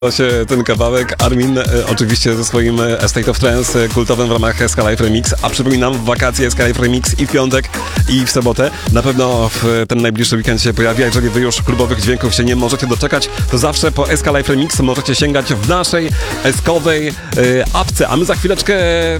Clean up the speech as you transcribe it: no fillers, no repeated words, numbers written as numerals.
się ten kawałek, Armin oczywiście ze swoim State of Trance kultowym w ramach SK Live Remix, a przypominam, w wakacje SK Live Remix i w piątek, i w sobotę. Na pewno w ten najbliższy weekend się pojawia. Jeżeli wy już klubowych dźwięków się nie możecie doczekać, to zawsze po SK Live Remix możecie sięgać w naszej eskowej apce, a my za chwileczkę